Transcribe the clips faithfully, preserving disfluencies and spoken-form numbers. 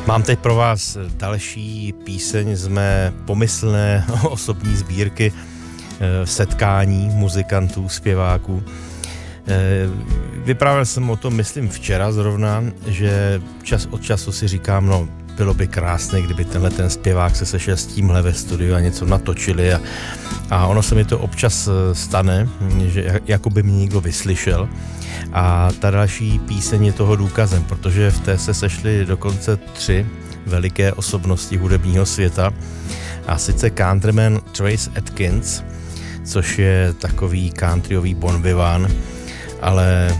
Mám teď pro vás další píseň z mé pomyslné osobní sbírky setkání muzikantů, zpěváků. Vyprávěl jsem o tom, myslím, včera zrovna, že čas od času si říkám, no, bylo by krásné, kdyby tenhle ten zpěvák se sešel s tímhle ve studiu a něco natočili a, a ono se mi to občas stane, že jako by mě někdo vyslyšel. A ta další píseň je toho důkazem, protože v té se sešly dokonce tři veliké osobnosti hudebního světa, a sice countryman Trace Atkins, což je takový countryový bon vivant, ale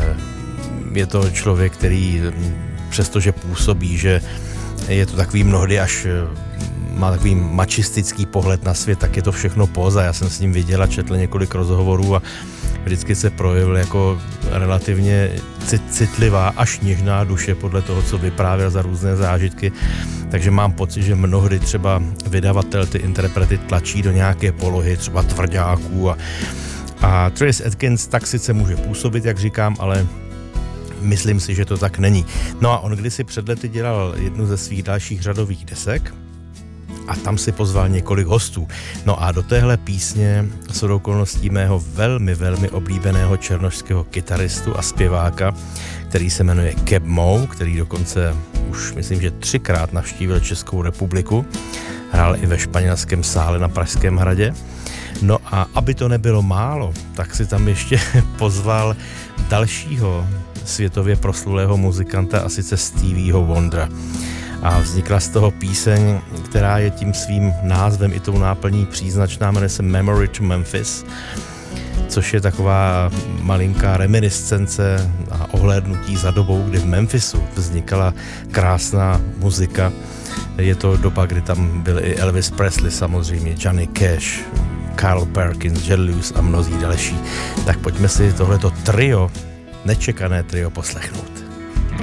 je to člověk, který přestože působí, že je to takový mnohdy až má takový mačistický pohled na svět, tak je to všechno póza. Já jsem s ním viděl a četl několik rozhovorů a vždycky se projevil jako relativně citlivá až něžná duše podle toho, co vyprávěl za různé zážitky. Takže mám pocit, že mnohdy třeba vydavatel ty interprety tlačí do nějaké polohy, třeba tvrďáků a, a Trace Atkins tak sice může působit, jak říkám, ale myslím si, že to tak není. No a on kdysi před lety dělal jednu ze svých dalších řadových desek a tam si pozval několik hostů. No a do téhle písně shodou okolností mého velmi, velmi oblíbeného černošského kytaristu a zpěváka, který se jmenuje Keb Mo, který dokonce už myslím, že třikrát navštívil Českou republiku, hrál i ve španělském sále na Pražském hradě. No a aby to nebylo málo, tak si tam ještě pozval dalšího světově proslulého muzikanta, a sice Stevieho Wondera. A vznikla z toho píseň, která je tím svým názvem i tou náplní příznačná, jmenuje se Memory to Memphis, což je taková malinká reminiscence a ohlédnutí za dobou, kdy v Memphisu vznikala krásná muzika. Je to doba, kdy tam byl i Elvis Presley samozřejmě, Johnny Cash, Carl Perkins, Jerry Lewis a mnozí další. Tak pojďme si tohleto trio, nečekané trio poslechnout.